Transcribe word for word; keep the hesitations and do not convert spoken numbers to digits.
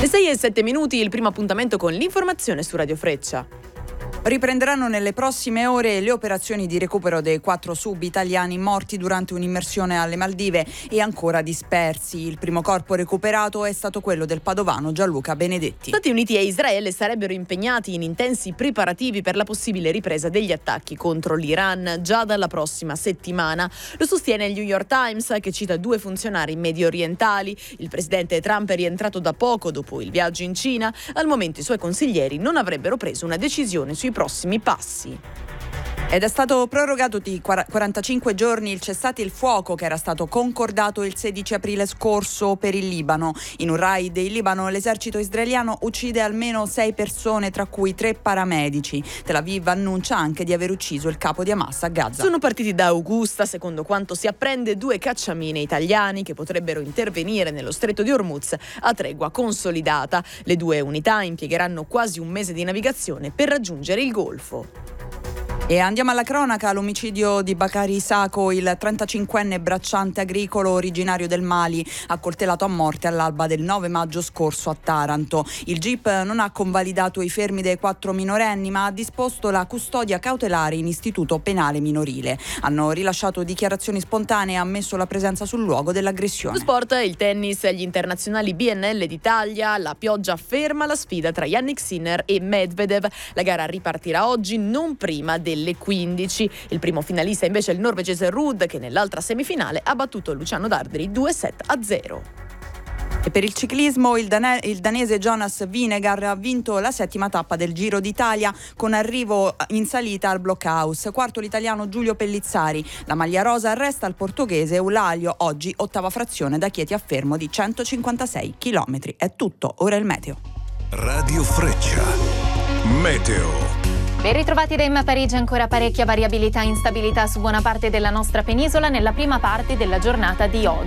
Le sei e sette minuti, il primo appuntamento con l'informazione su Radio Freccia. Riprenderanno nelle prossime ore le operazioni di recupero dei quattro sub italiani morti durante un'immersione alle Maldive e ancora dispersi. Il primo corpo recuperato è stato quello del padovano Gianluca Benedetti. Stati Uniti e Israele sarebbero impegnati in intensi preparativi per la possibile ripresa degli attacchi contro l'Iran già dalla prossima settimana. Lo sostiene il New York Times, che cita due funzionari medio orientali. Il presidente Trump è rientrato da poco dopo il viaggio in Cina. Al momento i suoi consiglieri non avrebbero preso una decisione sui prossimi passi. Ed è stato prorogato di quarantacinque giorni il cessate il fuoco che era stato concordato il sedici aprile scorso per il Libano. In un raid in Libano l'esercito israeliano uccide almeno sei persone, tra cui tre paramedici. Tel Aviv annuncia anche di aver ucciso il capo di Hamas a Gaza. Sono partiti da Augusta, secondo quanto si apprende, due cacciamine italiani che potrebbero intervenire nello stretto di Hormuz a tregua consolidata. Le due unità impiegheranno quasi un mese di navigazione per raggiungere il Golfo. E andiamo alla cronaca, l'omicidio di Bakari Isako, il trentacinquenne bracciante agricolo originario del Mali, accoltellato a morte all'alba del nove maggio scorso a Taranto. Il G I P non ha convalidato i fermi dei quattro minorenni, ma ha disposto la custodia cautelare in istituto penale minorile. Hanno rilasciato dichiarazioni spontanee e ammesso la presenza sul luogo dell'aggressione. Lo sport, il tennis e gli internazionali B N L d'Italia, la pioggia ferma la sfida tra Jannik Sinner e Medvedev. La gara ripartirà oggi, non prima del alle quindici. Il primo finalista invece è il norvegese Ruud, che nell'altra semifinale ha battuto Luciano Darderi due set a zero. E per il ciclismo il, dane- il danese Jonas Vingegaard ha vinto la settima tappa del Giro d'Italia con arrivo in salita al Blockhaus. Quarto l'italiano Giulio Pellizzari. La maglia rosa resta al portoghese Eulalio, oggi ottava frazione da Chieti a Fermo di centocinquantasei chilometri. È tutto, ora il meteo. Radio Freccia. Meteo. Ben ritrovati da Emma Parigi, ancora parecchia variabilità e instabilità su buona parte della nostra penisola nella prima parte della giornata di oggi.